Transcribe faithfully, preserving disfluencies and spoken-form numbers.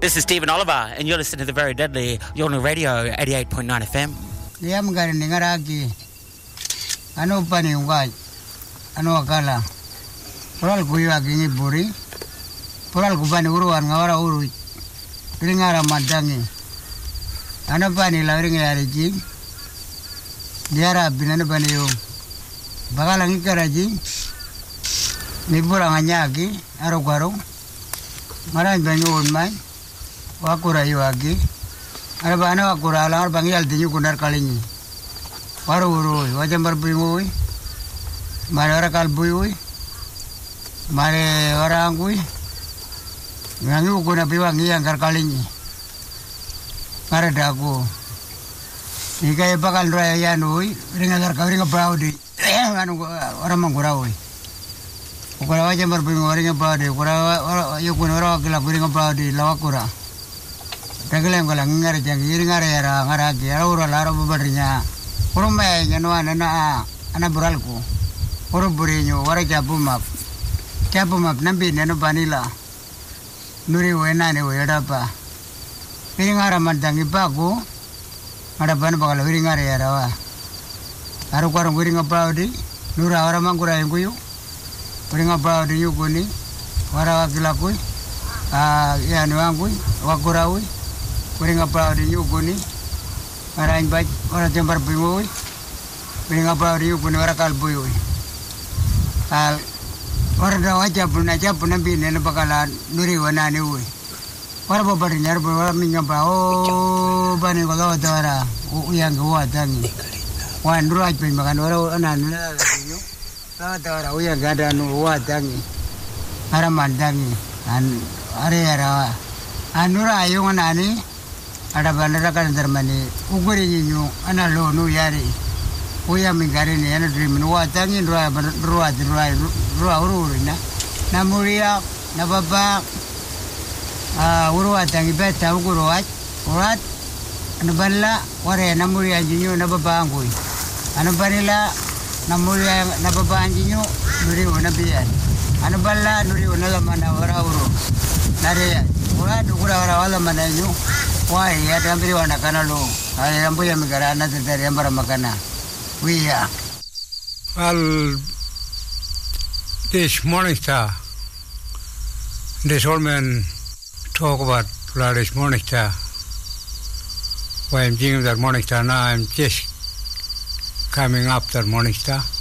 This is Stephen Oliver, and you're listening to the very deadly Yolngu Radio eighty-eight point nine F M. Liam gari ningaraki. Ano pa ni ungai? Ano akala? Pural kuya gingi buri. Pural kubani uruan ngawara uru. Ringara madangi. Ano pa ni lawring yariji? Diara binano pa niyo. Bakalang ikaraji. Nibura nganyaki. Aro-karo. Marang banyu unmai. Wakura yuagi. Ano ba ano wakura lang bangi altinyu kunar kalingi. Waru uru. Wajambar bingui. Mare ora kalbui. Mare ora angui. Ngangu kuna biwangi angkar kalingi. Mare daku. Ika bakal raya yanui. Ringa dar ringa braudi. Anu ora manguraui. Ukura wajambar bingu ringa braudi. Ukura yukuna ora kila ringa braudi lawakura. Tagilem kala ngare jangi ringare yara ngaragi ara ura lara babarinya urumba nyano ana ana buralku uru burinyo wara japumap japumap nambi neno banila nuri wena ne weda pa ringara mandangi paku ada ban bakal ringare yara wa aru karung ringa paudi nura ora mangura nguyu ringa paudi yukuni wara wakilakui ah ya nuangui wakuraui Bring up proud you, Guni. Arain bite or a temper bui. Bring up proud you, Gunarakal bui. I'll order a Japuna Japuna bin and a bacala, Nuri Wanani. What about Barinar, Burming about oh, Bunny Valodara, young Watangi. One right bin Maganoro and another. Ladara, we are Gadan Watangi. Aramandangi and Ariara. Anura Yunani. Ada bandara kan termani ukuri nyu ana lo nu yari uya mingari ni ana dream nu watangi ruwa ruwa ruwa ruwa uru na namuria na baba ah uru watangi beta ukuru wat urat ana balla ware namuria nyu na baba angui ana banila namuria na baba nyu nuri ona bian ana balla nuri ona lamana wara uru nare urat ukura wara wala mana nyu Why, ya tambiri wana kanalo. Ay ambo ya migarana tentari ambara makana. We are. Well, this morning star. This old man talk about this morning star. Why I'm thinking that morning star now. I'm just coming up that morning star.